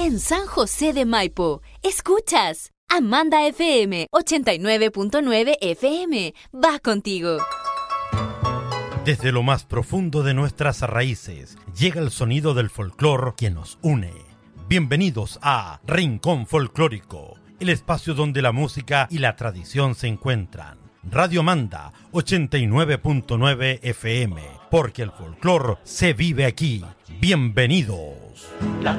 en San José de Maipo. Escuchas Amanda FM 89.9 FM. Va contigo. Desde lo más profundo de nuestras raíces llega el sonido del folclor que nos une. Bienvenidos a Rincón Folclórico, el espacio donde la música y la tradición se encuentran. Radio Amanda 89.9 FM, porque el folclor se vive aquí. Bienvenidos.